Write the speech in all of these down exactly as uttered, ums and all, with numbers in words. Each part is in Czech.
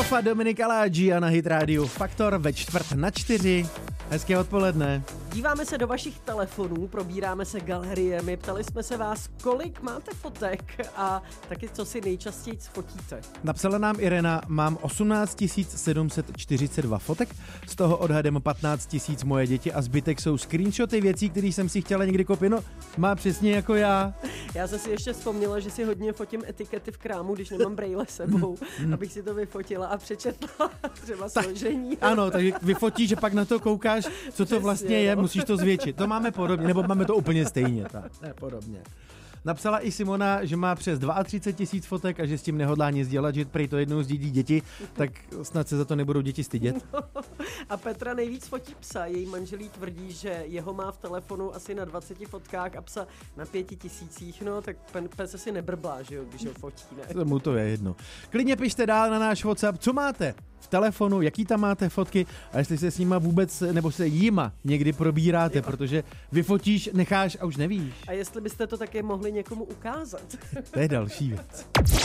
Katastrofa Dominika Ládží a na Hit Radio Faktor ve čtvrt na čtyři. Hezké odpoledne. Díváme se do vašich telefonů, probíráme se galeriemi, ptali jsme se vás, kolik máte fotek a taky co si nejčastěji fotíte. Napsala nám Irena, mám osmnáct tisíc sedm set čtyřicet dva fotek, z toho odhadem patnáct tisíc moje děti a zbytek jsou screenshoty věcí, které jsem si chtěla někdy koupit. No, má přesně jako já. Já jsem si ještě vzpomněla, že si hodně fotím etikety v krámu, když nemám brejle sebou, abych si to vyfotila a přečetla třeba složení. Ano, takže vyfotíš, že pak na to koukáš, co to Přesně, vlastně je, no. Musíš to zvětšit. To máme podobně, nebo máme to úplně stejně. Tak, ne, podobně. Napsala i Simona, že má přes třicet dva tisíc fotek a že s tím nehodlá nic dělat, že prej to jednou sdílí děti, tak snad se za to nebudou děti stydět. No. A Petra nejvíc fotí psa. Její manželí tvrdí, že jeho má v telefonu asi na dvaceti fotkách a psa na pěti tisících. No, tak pes asi nebrblá, že jo, když ho fotí, ne? Mu to je jedno. Klidně pište dál na náš WhatsApp, co máte v telefonu, jaký tam máte fotky a jestli se s nima vůbec, nebo se jima někdy probíráte, jo. Protože vyfotíš, necháš a už nevíš. A jestli byste to také mohli někomu ukázat. To je další věc.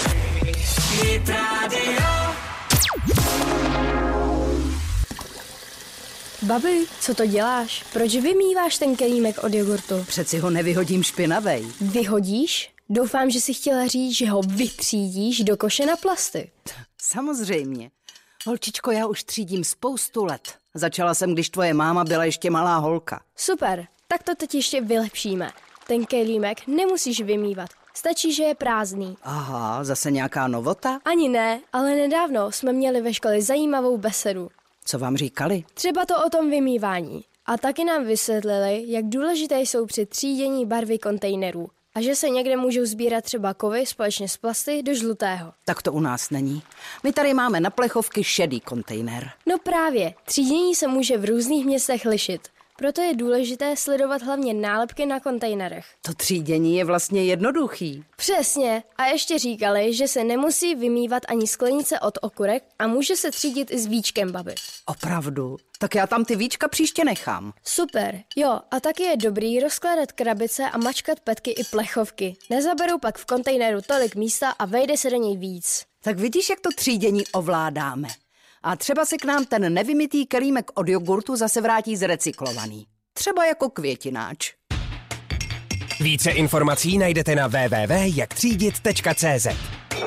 Babi, co to děláš? Proč vymýváš ten kelímek od jogurtu? Přeci ho nevyhodím špinavej. Vyhodíš? Doufám, že jsi chtěla říct, že ho vytřídíš do koše na plasty. Samozřejmě. Holčičko, já už třídím spoustu let. Začala jsem, když tvoje máma byla ještě malá holka. Super, tak to teď ještě vylepšíme. Ten kelímek nemusíš vymývat. Stačí, že je prázdný. Aha, zase nějaká novota? Ani ne, ale nedávno jsme měli ve škole zajímavou besedu. Co vám říkali? Třeba to o tom vymývání. A taky nám vysvětlili, jak důležité jsou při třídění barvy kontejnerů. A že se někde můžou sbírat třeba kovy společně s plasty do žlutého. Tak to u nás není. My tady máme na plechovky šedý kontejner. No právě, třídění se může v různých městech lišit. Proto je důležité sledovat hlavně nálepky na kontejnerech. To třídění je vlastně jednoduchý. Přesně. A ještě říkali, že se nemusí vymývat ani sklenice od okurek a může se třídit i s víčkem, babi. Opravdu? Tak já tam ty víčka příště nechám. Super. Jo, a taky je dobrý rozkládat krabice a mačkat petky i plechovky. Nezaberou pak v kontejneru tolik místa a vejde se do něj víc. Tak vidíš, jak to třídění ovládáme. A třeba se k nám ten nevymytý kelímek od jogurtu zase vrátí zrecyklovaný. Třeba jako květináč. Více informací najdete na w w w tečka jak třídit tečka c z.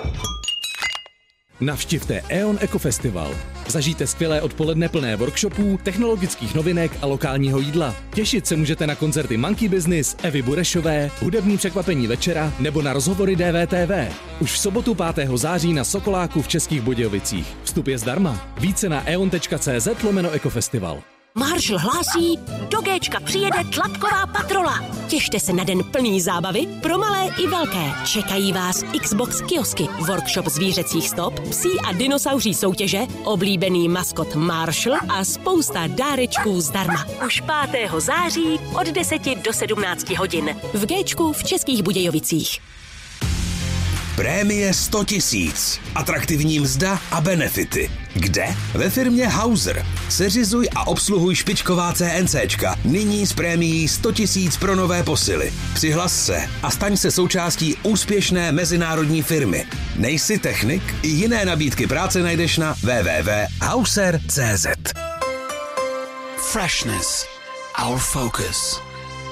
Navštivte E O N Ekofestival. Zažijte skvělé odpoledne plné workshopů, technologických novinek a lokálního jídla. Těšit se můžete na koncerty Monkey Business, Evy Burešové, hudební překvapení večera nebo na rozhovory D V T V. Už v sobotu pátého září na Sokoláku v Českých Budějovicích. Vstup je zdarma. Více na eon tečka c z lomeno ekofestival. Marshall hlásí, do Géčka přijede tlapková patrola. Těšte se na den plný zábavy pro malé i velké. Čekají vás Xbox kiosky, workshop zvířecích stop, psí a dinosauří soutěže, oblíbený maskot Marshall a spousta dárečků zdarma. Už pátého září od deseti do sedmnácti hodin. V Géčku v Českých Budějovicích. Prémie sto tisíc. Atraktivní mzda a benefity. Kde? Ve firmě Hauser. Seřizuj a obsluhuj špičková CNCčka. Nyní s prémií sto tisíc pro nové posily. Přihlas se a staň se součástí úspěšné mezinárodní firmy. Nejsi technik? I jiné nabídky práce najdeš na w w w tečka hauser tečka c z. Freshness. Our focus.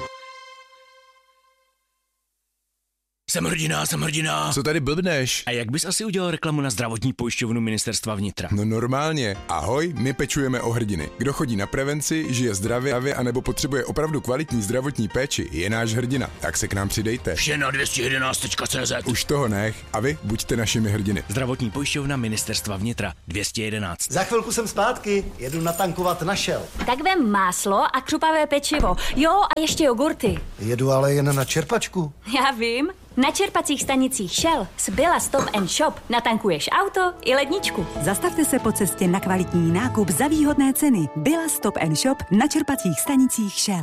Jsem hrdina, jsem hrdina. Co tady blbneš? A jak bys asi udělal reklamu na zdravotní pojišťovnu Ministerstva vnitra? No normálně. Ahoj, my pečujeme o hrdiny. Kdo chodí na prevenci, žije zdravě anebo potřebuje opravdu kvalitní zdravotní péči, je náš hrdina. Tak se k nám přidejte. Vše na dvě stě jedenáct tečka c z. Už toho nech. A vy buďte našimi hrdiny. Zdravotní pojišťovna Ministerstva vnitra dvě stě jedenáct. Za chvilku jsem zpátky, jedu natankovat na Shell. Tak vem máslo a křupavé pečivo. Jo, a ještě jogurty. Jedu ale jen na čerpačku. Já vím. Na čerpacích stanicích Shell z Billa Stop and Shop natankuješ auto i ledničku. Zastavte se po cestě na kvalitní nákup za výhodné ceny. Billa Stop and Shop na čerpacích stanicích Shell.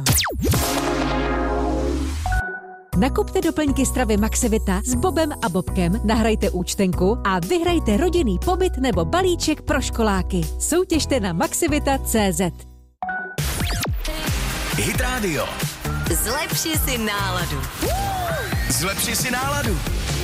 Nakupte doplňky stravy Maxivita s Bobem a Bobkem, nahrajte účtenku a vyhrajte rodinný pobyt nebo balíček pro školáky. Soutěžte na maxivita tečka cé zet. Hit Radio. Zlepši si náladu. Zlepši si náladu.